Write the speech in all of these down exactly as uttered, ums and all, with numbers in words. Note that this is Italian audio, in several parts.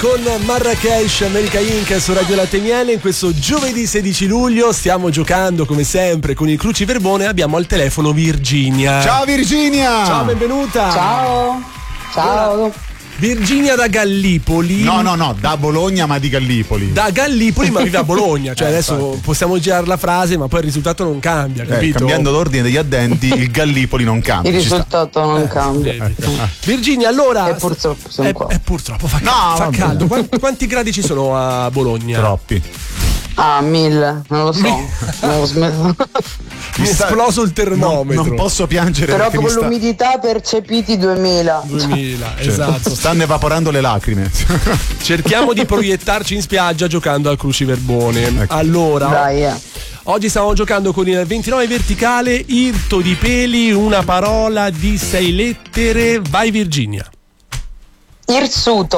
con Marrakesh, America Inc su Radio Latte Miele. In questo giovedì sedici luglio stiamo giocando come sempre con il Cruciverbone. Abbiamo al telefono Virginia. Ciao Virginia! Ciao, benvenuta. Ciao. Ciao. Allora, Virginia da Gallipoli. No, no, no, da Bologna ma di Gallipoli. Da Gallipoli ma vive a Bologna. Cioè eh, adesso infatti. possiamo girare la frase, ma poi il risultato non cambia, capito? Eh, cambiando l'ordine degli addenti, il Gallipoli non cambia. Il Ci sta. risultato non cambia. Eh, Virginia, allora. E purtroppo sono eh, qua. eh, purtroppo fa, No, fa vabbè. caldo. Quanti, quanti gradi ci sono a Bologna? Troppi. Ah, mille, non lo so. Non ho smesso. Mi è sta- esploso il Non, termometro. non posso piangere Però perché mi con sta- l'umidità percepiti duemila. duemila, cioè, esatto. stanno evaporando le lacrime. Cerchiamo di proiettarci in spiaggia giocando al Cruciverbone. Ecco. Allora, Dai, eh. oggi stiamo giocando con il ventinove verticale, irto di peli, una parola di sei lettere. Vai Virginia. Irsuto.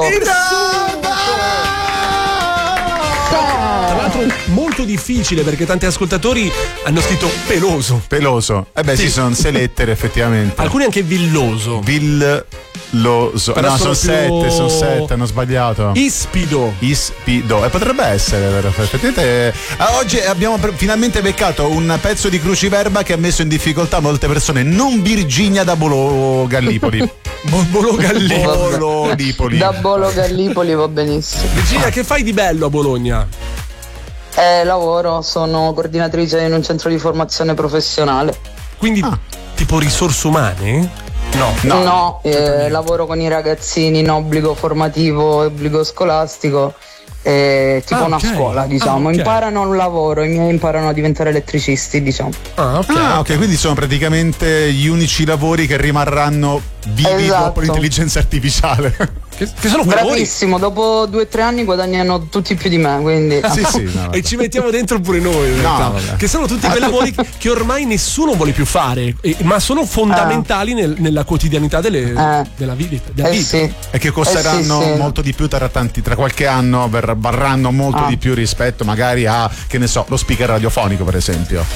Tra l'altro molto difficile perché tanti ascoltatori hanno scritto peloso, Peloso. Eh beh, sì, Sì. sono sei lettere effettivamente. alcuni anche villoso, Villoso. Però No, sono sono più- sette, sono sette, hanno sbagliato. ispido. Ispido. E potrebbe essere, vero? Effettivamente. eh, oggi abbiamo pre- finalmente beccato un pezzo di cruciverba che ha messo in difficoltà molte persone. Non Virginia da Bolo Gallipoli. Bolo Gallipoli. Bolo Lipoli. Da Bolo Gallipoli va benissimo. Virginia, che fai di bello a Bologna? Eh, lavoro, sono coordinatrice in un centro di formazione professionale. Quindi Ah. tipo risorse umane? No. No. No, eh, lavoro con i ragazzini in obbligo formativo e obbligo scolastico. eh, tipo Ah, una ok. scuola, diciamo. Ah, ok. Imparano un lavoro, i miei imparano a diventare elettricisti, diciamo. Ah, ok. Ah, ok, quindi sono praticamente gli unici lavori che rimarranno vivi Esatto. dopo l'intelligenza artificiale. Che, che sono quei lavori? Bravissimo, dopo due o tre anni guadagnano tutti più di me, quindi Sì, sì, no, vabbè. E ci mettiamo dentro pure noi in realtà. vabbè. Che sono tutti quei lavori che ormai nessuno vuole più fare, e- ma sono fondamentali nel- nella quotidianità delle- Eh. della vita, della eh vita. sì. E che costeranno Eh sì, sì. molto di più tra tanti, tra qualche anno ver- varranno molto Ah. di più rispetto magari a, che ne so, lo speaker radiofonico per esempio.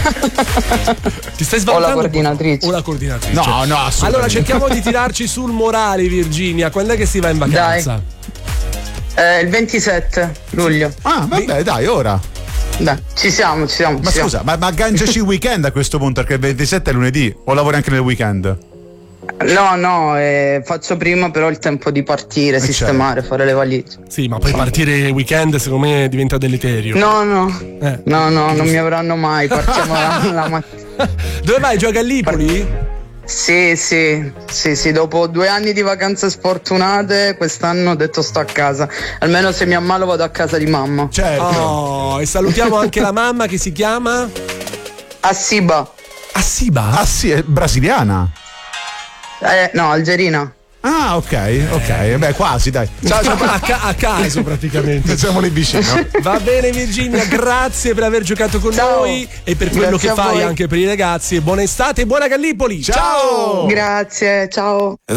Ti stai O svalutando? la coordinatrice. O la coordinatrice. No, no, assolutamente. Allora cerchiamo di tirarci sul morale, Virginia. Quando è che si va in vacanza? Eh, il ventisette luglio. Ah, vabbè, dai, ora. Dai, ci siamo, ci siamo. Ma ci scusa, ma, ma agganciaci il weekend a questo punto, perché il ventisette è lunedì, o lavori anche nel weekend? siamo. No, no, eh, faccio prima però il tempo di partire, sistemare, fare le valigie. Sì, ma poi partire weekend secondo me diventa deleterio. No, no, Eh. no, no, non mi avranno mai. Partiamo la, la mattina. Dove vai? Già a Gallipoli? Sì, sì, sì, sì, dopo due anni di vacanze sfortunate, quest'anno ho detto sto a casa. Almeno se mi ammalo vado a casa di mamma. Certo. Oh, e salutiamo anche la mamma che si chiama A Siba. Assiba. Ah sì, è brasiliana. Eh, no, algerina. Ah, ok, ok, beh, quasi, dai. Ciao, ciao. a, ca- a caso praticamente. Siamo lì vicino. Va bene Virginia, grazie per aver giocato con Ciao. noi e per quello Grazie che a fai voi. anche per i ragazzi. Buona estate e buona Gallipoli. Ciao. Grazie, ciao.